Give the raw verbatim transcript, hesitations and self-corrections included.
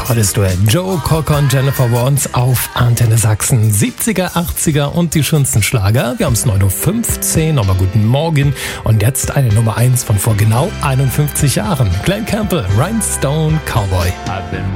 Tolles Duett. Joe Cocker und Jennifer Warnes auf Antenne Sachsen. siebziger, achtziger und die schönsten Schlager. Wir haben es neun Uhr fünfzehn, nochmal guten Morgen. Und jetzt eine Nummer eins von vor genau einundfünfzig Jahren. Glenn Campbell, Rhinestone Cowboy. I've been